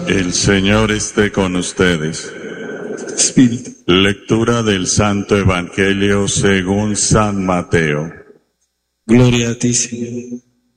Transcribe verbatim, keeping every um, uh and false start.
El Señor esté con ustedes. Espíritu. Lectura del Santo Evangelio según San Mateo. Gloria a ti, Señor.